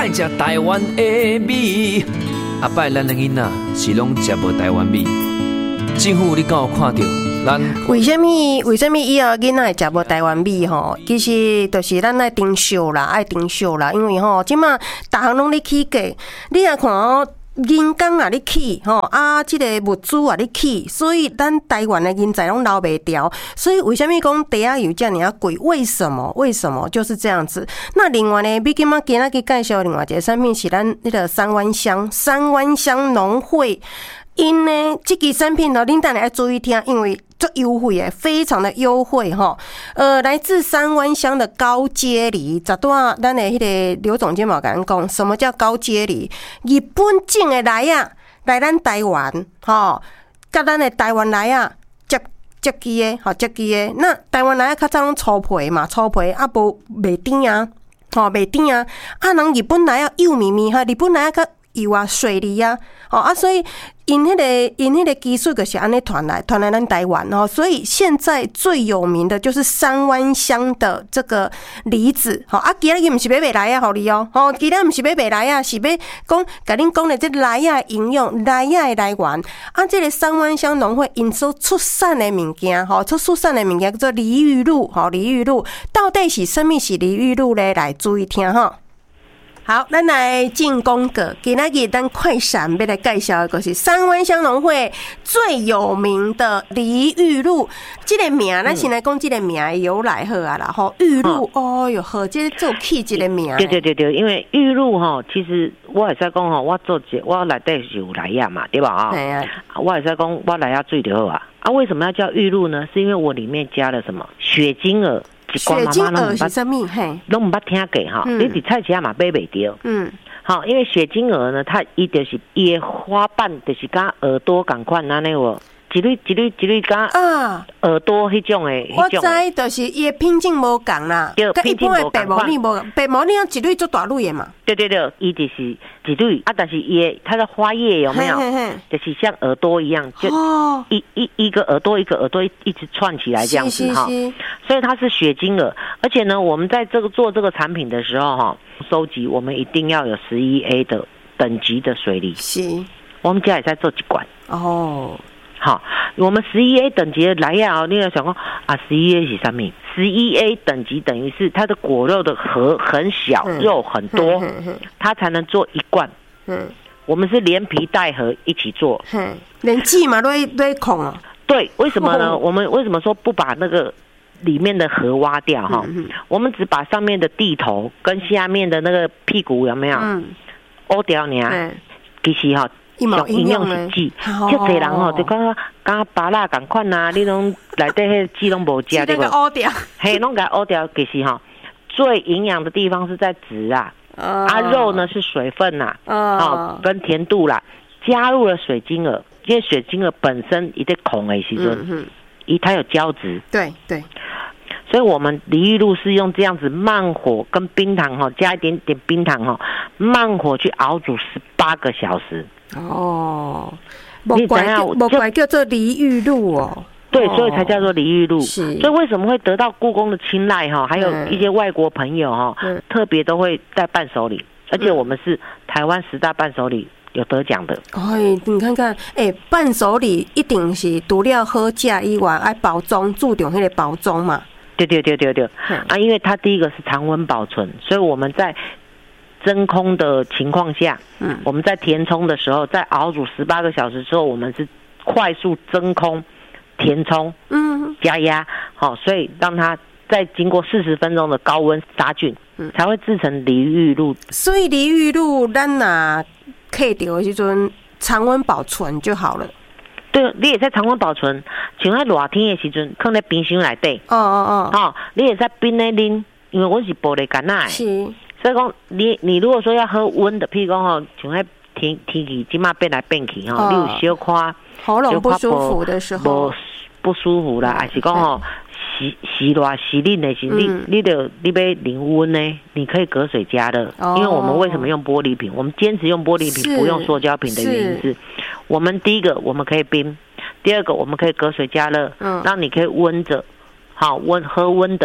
爱食台湾的米。阿摆咱的囡仔是拢食无台湾米，政府你敢有看到？咱为什么以后囡仔会食无台湾米吼？其实就是咱爱定数啦，因为吼，即马逐项拢咧起价，你来看哦。人工啊，你起吼啊，这个物资啊，你起，所以咱台湾的人才拢留袂掉。所以为什么讲茶仔油这么贵？为什么？就是这样子。那另外呢，今仔日介绍另外一个产品是咱那个三湾乡农会。因呢，这个产品呢，恁等下要注意听，因为这优惠诶，非常的优惠哈。来自三湾乡的高阶梨，咱的迄个刘总监嘛跟咱讲，什么叫高阶梨？日本种的梨啊，来咱台湾，吼，甲咱的台湾梨啊，接机的，接机的。那台湾梨啊，较早拢粗皮嘛，啊无袂甜啊，袂甜啊。啊，人日本梨啊幼绵绵哈，日本梨啊较油啊，水梨啊，所以因迄个技术就是安尼传来咱台湾哦，所以现在最有名的就是三湾乡的这个梨子，今日毋是要卖梨啊，互你哦，今日毋是要卖梨啊，是要讲甲恁讲的这梨啊营养，梨啊的来源啊，这个三湾乡农会因所出产的物件，出产的物件叫做梨玉露，梨玉露到底是什么是梨玉露咧？来注意听哈。好，咱来进功课。今仔日咱快闪要来介绍的就是三湾乡农会最有名的梨玉露。这个名，咱先来讲这个名的由来好啊啦。玉露，哦哟，好，这做起这个名。 对，因为玉露哈，其实我会使讲吼，我做我内底是有梨啊嘛，对吧？ 对啊。 我会使讲我梨啊最就好啊。为什么要叫玉露呢？是因为我里面加了什么雪晶耳。 雪晶耳是什么？嘿， 拢毋捌听过哈。你伫菜市仔嘛买袂到。好，因为雪晶耳呢，它伊就是伊的花瓣就是甲耳朵共款安尼有。一蕊甲耳朵迄种诶， 我知，就是伊的品种无共啦， 对， 一般的白毛梨无共，白毛梨一蕊做大蕊的嘛。 对，伊就是一蕊啊，但是伊它的花叶有没有？就是像耳朵一样，就一个耳朵一个耳朵一直串起来这样子哈。所以它是雪晶耳，而且呢，我们在这个做这个产品的时候哈，收集我们一定要有11A 的等级的水梨。是，我们家也在做一罐哦。好，我们11A 等级的梨啊，你要想说啊，11A 是什么？11A 等级等于是它的果肉的核很小，肉很多，它才能做一罐。我们是连皮带核一起做， 连籽嘛都孔哦。 对，为什么呢？我们为什么说不把那个里面的核挖掉哈？我们只把上面的蒂头跟下面的那个屁股有没有？挖掉呢？其实哈。营养是籽，足侪人吼就讲芭乐共款啊，你拢内底迄籽拢无食对不？嘿，拢甲挖掉，其实哈最营养的地方是在籽啊，肉呢是水分呐，跟甜度啦，加入了水晶耳，因为水晶耳本身一个孔的时阵，它有胶质，对，所以我们梨玉露是用这样子慢火跟冰糖哈，加一点点冰糖哈，慢火去熬煮18个小时。哦， 莫怪叫做梨玉露哦。 对，所以才叫做梨玉露。所以为什么会得到故宫的青睐哈？还有一些外国朋友哈，特别都会带伴手礼，而且我们是台湾10大伴手礼有得奖的。 哎，你看看，伴手礼一定是除了好吃以外，爱包装，注重那个包装嘛。 对，啊，因为它第一个是常温保存，所以我们在真空的情况下，我们在填充的时候，在熬煮18个小时之后，我们是快速真空填充，加压，好，所以让它再经过40分钟的高温杀菌，才会制成梨玉露。 所以梨玉露，咱若刻掉的时阵，常温保存就好了。 对，你也在常温保存，像在热天的时阵，放在冰箱内底。你也在冰内啉，因为我是玻璃罐仔。是。所以讲，你如果说要喝温的，譬如讲吼，像在天气即马变来变去吼，你有小可喉咙不舒服的时候， 不舒服啦，还是讲吼时热时冷的时候，你要啉温呢，你可以隔水加热。因为我们为什么用玻璃瓶？我们坚持用玻璃瓶，不用塑胶瓶的原因是，我们第一个我们可以冰，第二个我们可以隔水加热，让你可以温着，好喝温的。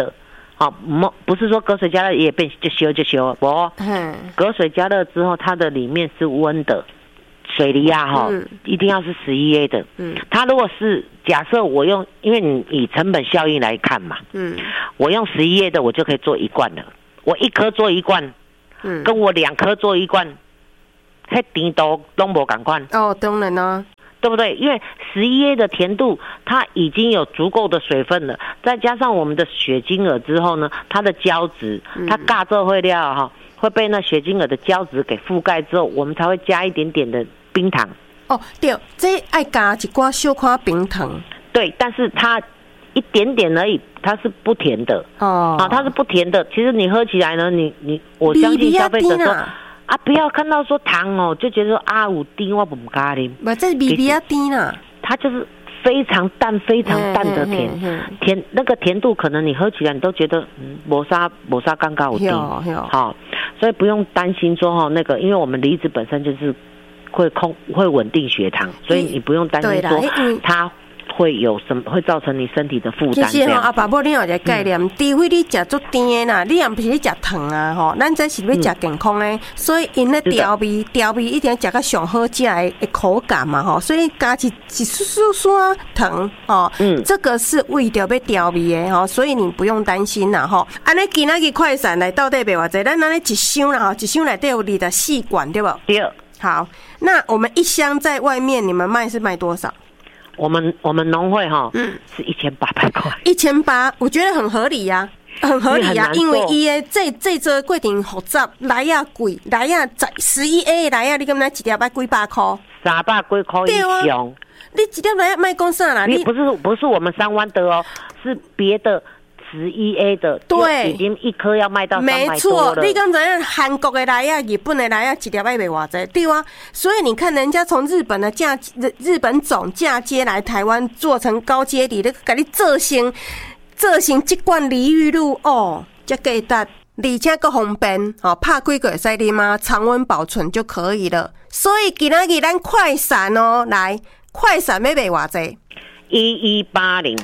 不是说隔水加热也变就修，隔水加热之后，它的里面是温的。水梨啊，一定要是11A 的。它如果是假设我用，因为你以成本效应来看嘛，我用11A 的，我就可以做1罐了。我1颗做1罐，跟我2颗做1罐，那甜度都没同款。 哦，当然啦， 对不对？因为11A 的甜度它已经有足够的水分了，再加上我们的雪晶耳之后呢，它的胶质，它尬这会料会被那雪晶耳的胶质给覆盖之后，我们才会加一点点的冰糖。 哦，对，这爱加一寡小块冰糖。对， 但是它一点点而已，它是不甜的。它是不甜的。其实你喝起来呢，我相信消费者说不要看到说糖就觉得说有甜我不敢啉。 不，这比较甜啦。 它就是非常淡的甜，那个甜度可能你喝起来你都觉得没啥刚刚有甜。好，所以不用担心说那个，因为我们梨子本身就是会稳定血糖，所以你不用担心说它会有什么会造成你身体的负担。 其实阿爸母你有一个概念，除非你食足甜的啦，你也不是你食糖啊咱这是要食健康的，所以因咧调味一定要食个上好食的口感嘛所以加一丝糖这个是为着要调味的所以你不用担心啦安尼今仔日快闪来到底卖偌济？咱安尼一箱啦一箱内底有24罐对不？ 对。 好，那我们一箱在外面你们卖是卖多少？ 我们农会是1800块 ，1800，我觉得很合理呀，很合理呀，因为伊的这个过程复杂，来呀贵，来呀11A 来呀，你敢若一粒要几百块 ？300几块以上。 你一粒来呀卖讲啥啦？ 你不是我们3湾的是别的。11A 的，对，已经1颗要卖到300多了。 没错，你刚才韩国的来呀，日本的来呀，一粒要卖偌济，对啊。所以你看，人家从日本的日本总嫁接来台湾，做成高阶梨，给你做成一罐梨玉露这价值，而且更方便拍几个会使啉嘛，常温保存就可以了。所以今仔日咱快闪来快闪要卖偌济 ？1180。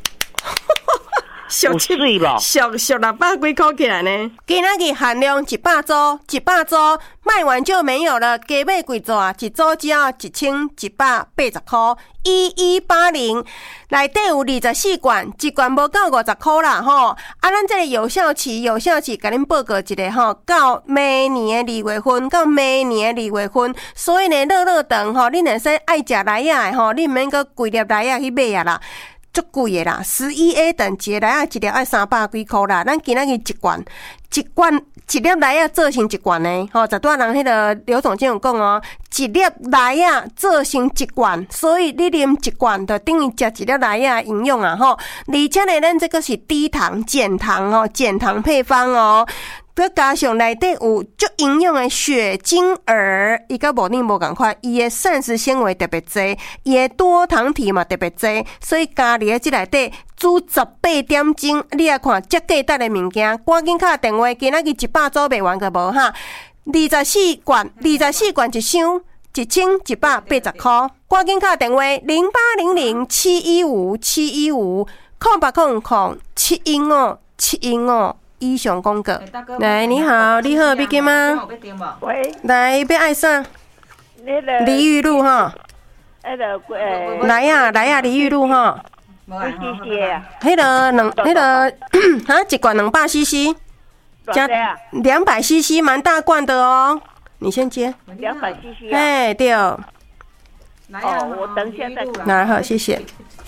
俗600几块起来呢？今仔日限量100组，卖完就没有了。加买几组一组只要1180块，1180内底有24罐，一罐无到50块啦咱这个有效期，甲恁报告一个到明年的2月份，所以呢，乐长恁若说爱食来啊的恁免搁规粒来啊去买啊啦。足贵的啦，11A 等级来啊，一粒要300几块啦。咱今仔日一粒来啊做成1罐呢。十多人迄个刘总监有讲一粒来啊做成1罐，所以你啉1罐就等于食一粒来啊营养啊而且呢，咱这个是低糖减糖减糖配方再加上内底有足营养的雪晶耳，伊甲无宁无共款，伊的膳食纤维特别多，伊的多糖体嘛特别多，所以加入即内底煮18点钟，你来看足价值的物件，赶紧打电话，今仔日100组卖完个无24罐一箱，1180块，赶紧打电话0800715715，0800715715。以上广告。来，你好，你好，要紧吗？ 喂， 来，要爱啥？梨玉露来呀，梨玉露迄个一罐200cc，加200cc，蛮大罐的你先接。 200cc。 哎，对。 我等一下再过来。 来，好，谢谢。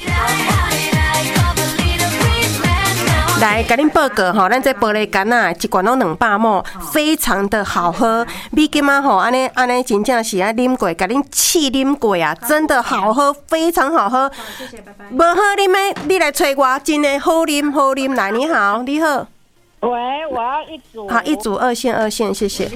来，甲恁报告咱这玻璃干一罐都200ml，非常的好喝。你今嘛安尼真正是啉过，甲恁试啉过啊，真的好喝，非常好喝。谢谢，拜拜。无好啉的，你来找我，真的好啉。来，你好，你好。 喂，我要1组。 好，1组2线，谢谢。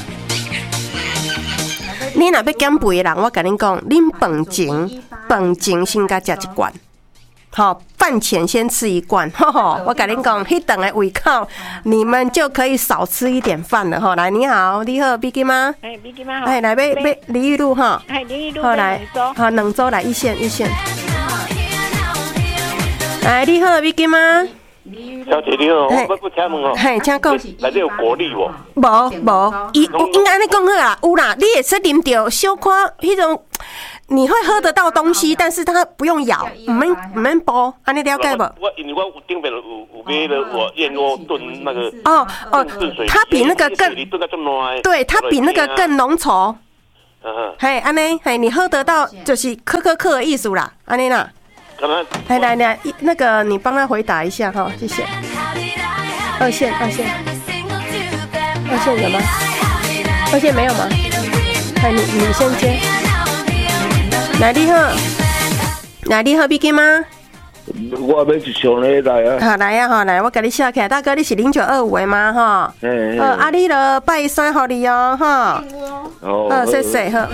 你若要减肥的人，我甲恁讲，恁饭前先甲食1罐。饭前先吃1罐，我跟你讲，迄顿的胃口，你们就可以少吃一点饭了来，你好，你好，比基吗？ 比基吗？ 来买梨玉露梨玉露， 来2组来1线。来，你好，比基吗？ 梨玉小姐你好，我不请问哦。 嘿，请讲。 内底有果粒无？ 无，伊应该安尼讲好啦，有啦，你也是啉到小可迄种。你会喝得到东西，但是它不用咬，唔免剥，安尼了解不？ 我因为我顶边有买了我燕窝炖那个它比那个更对，它比那个更浓稠。嘿，安尼嘿，你喝得到就是可的意思啦，安尼啦。来，那个你帮他回答一下哈，谢谢。二线有吗？二线没有吗？哎，你先接。来，你好，比基吗？ 我要一箱嘞来啊！ 好来啊，来，我给你写起来。大哥，你是0925的吗？哈。你了拜三好你哦，哈。好，谢谢好。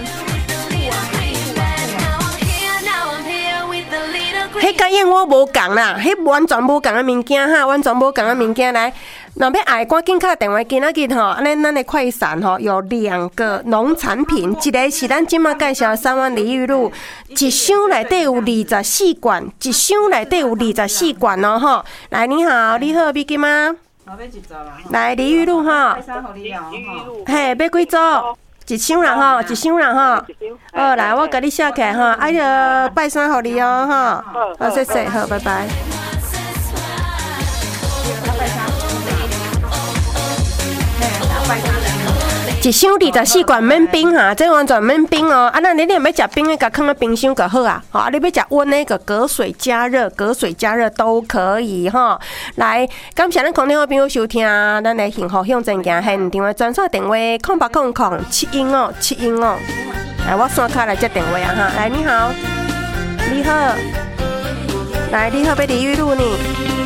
迄甲燕窝无共啦，迄完全无共的物件哈，完全无共的物件来。若要爱，赶紧敲电话今仔日吼，安尼咱的快闪吼有2个农产品，一个是咱今麦介绍3湾梨玉露，一箱内底有24罐，一箱内底有24罐哦吼。来，你好，比基吗？来，梨玉露哈。嘿，要几组？一箱啦吼，来，我甲你写起来吼，就拜三互你哦吼。好，谢谢，好，拜拜。一箱24罐免冰哈，这完全免冰哦。那你要吃冰的，甲放在冰箱就好啊。好，你要吃温的，个隔水加热都可以哈。来，感谢咱空电话朋友收听，咱的幸福向前行，现电话专线电话0800715715。来，我线卡来接电话啊哈。来，你好，来，你好，要梨玉露呢？